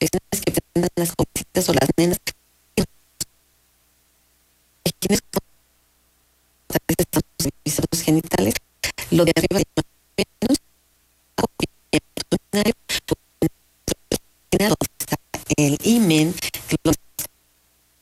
infecciones que presentan las jovencitas o las nenas, los genitales, lo de arriba de menos, donde está el imen, que lo